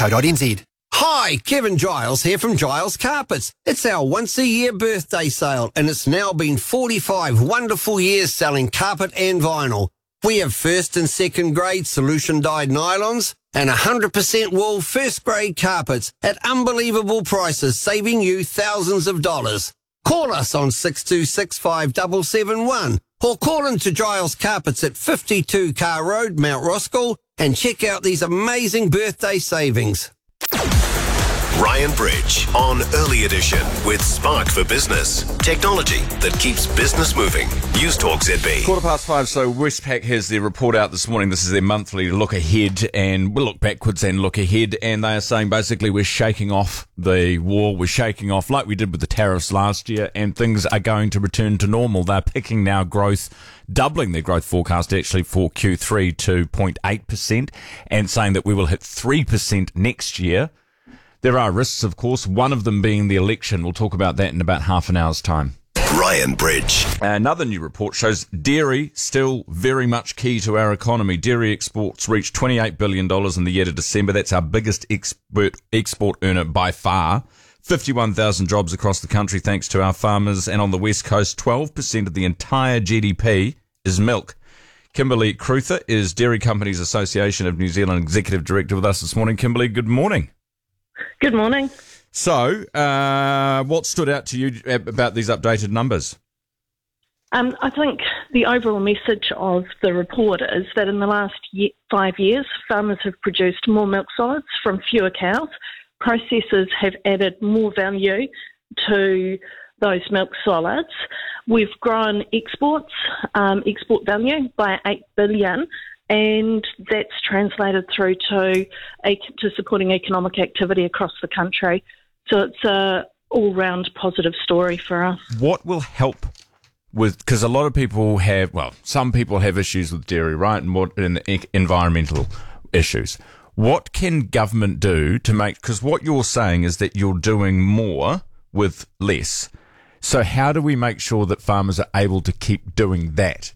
.co.nz. Hi, Kevin Giles here from Giles Carpets. It's our once-a-year birthday sale, and it's now been 45 wonderful years selling carpet and vinyl. We have first and second grade solution-dyed nylons and 100% wool first-grade carpets at unbelievable prices, saving you thousands of dollars. Call us on 6265 or call into Giles Carpets at 52 Car Road, Mount Roskill, and check out these amazing birthday savings. Ryan Bridge on Early Edition with Spark for Business. Technology that keeps business moving. News Talk ZB. 5:15, so Westpac has their report out this morning. This is their monthly look ahead, and we'll look backwards and look ahead, and they are saying basically we're shaking off the war, we're shaking off like we did with the tariffs last year, and things are going to return to normal. They're picking now growth, doubling their growth forecast actually for Q3 to 0.8%, and saying that we will hit 3% next year. There are risks, of course, one of them being the election. We'll talk about that in about half an hour's time. Ryan Bridge. Another new report shows dairy still very much key to our economy. Dairy exports reached $28 billion in the year to December. That's our biggest export earner by far. 51,000 jobs across the country thanks to our farmers. And on the West Coast, 12% of the entire GDP is milk. Kimberly Cruther is Dairy Companies Association of New Zealand Executive Director with us this morning. Kimberly, good morning. Good morning. So, what stood out to you about these updated numbers? I think the overall message of the report is that in the last 5 years, farmers have produced more milk solids from fewer cows. Processors have added more value to those milk solids. We've grown export value by $8 billion. And that's translated through to supporting economic activity across the country. So it's a all-round positive story for us. What will help with, because a lot of people have, some people have issues with dairy, right, and the environmental issues. What can government do to make, because what you're saying is that you're doing more with less. So how do we make sure that farmers are able to keep doing that?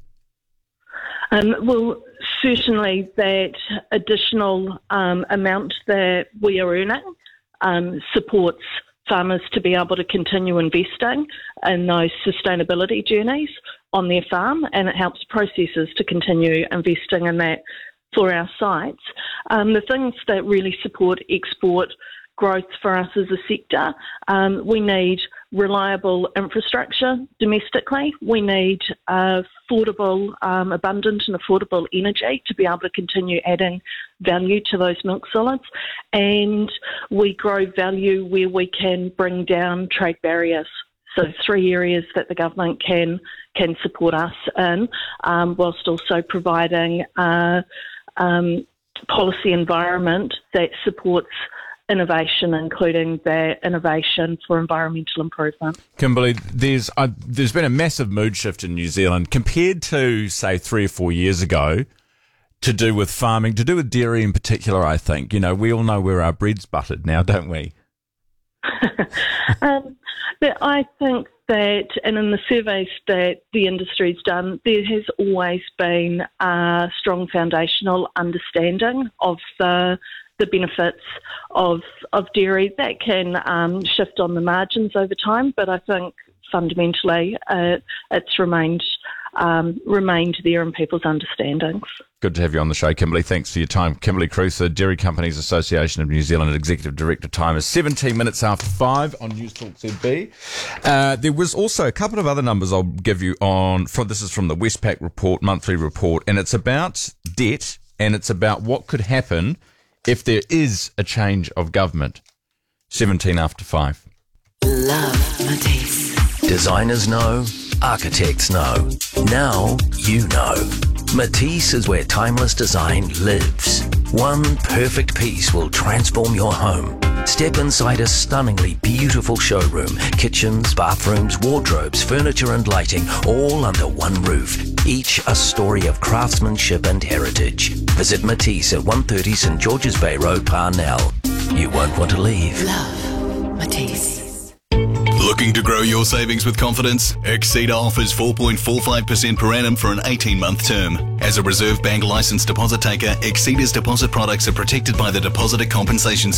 Well, certainly that additional amount that we are earning supports farmers to be able to continue investing in those sustainability journeys on their farm, and it helps processors to continue investing in that for our sites. The things that really support export growth for us as a sector, we need reliable infrastructure domestically. We need affordable, abundant and affordable energy to be able to continue adding value to those milk solids. And we grow value where we can bring down trade barriers. So 3 areas that the government can support us in, whilst also providing a policy environment that supports innovation, including the innovation for environmental improvement. Kimberly, there's been a massive mood shift in New Zealand compared to, say, 3 or 4 years ago, to do with farming, to do with dairy in particular, I think. You know, we all know where our bread's buttered now, don't we? But I think that, and in the surveys that the industry's done, there has always been a strong foundational understanding of the benefits of dairy. That can shift on the margins over time, but I think fundamentally it's remained there in people's understandings. Good to have you on the show, Kimberly. Thanks for your time. Kimberly Cruther, Dairy Companies Association of New Zealand Executive Director. Time is 17 minutes after 5 on News Talk ZB. There was also a couple of other numbers I'll give you this is from the Westpac report, monthly report, and it's about debt, and it's about what could happen if there is a change of government. 17 after 5. Love Matisse. Designers know, architects know. Now you know. Matisse is where timeless design lives. One perfect piece will transform your home. Step inside a stunningly beautiful showroom. Kitchens, bathrooms, wardrobes, furniture and lighting, all under one roof. Each a story of craftsmanship and heritage. Visit Matisse at 130 St George's Bay Road, Parnell. You won't want to leave. Love Matisse. Looking to grow your savings with confidence? Exceed offers 4.45% per annum for an 18-month term. As a Reserve Bank licensed deposit taker, Exceed's deposit products are protected by the Depositor Compensation